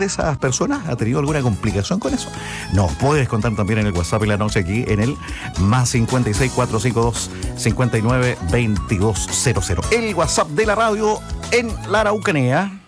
de esas personas ha tenido alguna complicación con eso? Nos puedes contar también en el WhatsApp y la noche aquí en el más 56 452 59 2200. El WhatsApp de la radio en la Araucanía.